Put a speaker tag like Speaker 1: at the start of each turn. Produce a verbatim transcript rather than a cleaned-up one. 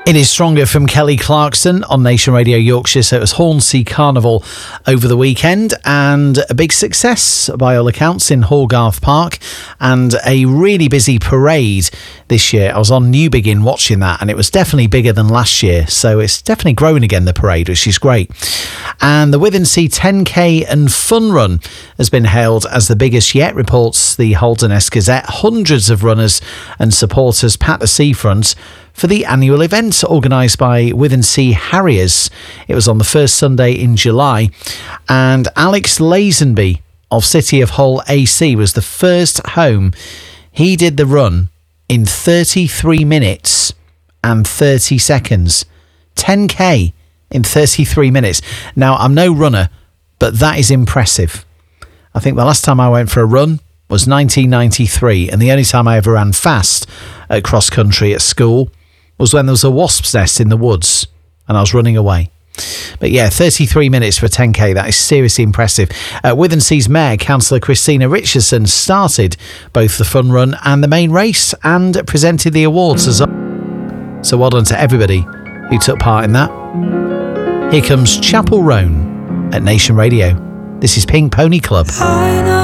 Speaker 1: It is Stronger from Kelly Clarkson on Nation Radio Yorkshire. So it was Hornsea Carnival over the weekend and a big success by all accounts in Hallgarth Park and a really busy parade this year. I was on Newbegin watching that and it was definitely bigger than last year. So it's definitely grown again, the parade, which is great. And the Withensea ten K and Fun Run has been hailed as the biggest yet, reports the Holderness Gazette. Hundreds of runners and supporters pat the seafront for the annual event organised by Withensea Harriers. It was on the first Sunday in July, and Alex Lazenby of City of Hull A C was the first home. He did the run in thirty-three minutes and thirty seconds. ten K in thirty-three minutes. Now, I'm no runner, but that is impressive. I think the last time I went for a run was nineteen ninety-three, and the only time I ever ran fast at cross country at school was when there was a wasp's nest in the woods and I was running away. But yeah, thirty-three minutes for a ten K, that is seriously impressive. Uh, Withensea's Mayor, Councillor Christina Richardson, started both the fun run and the main race and presented the awards as well. So well done to everybody who took part in that. Here comes Chapel Roan at Nation Radio. This is Pink Pony Club.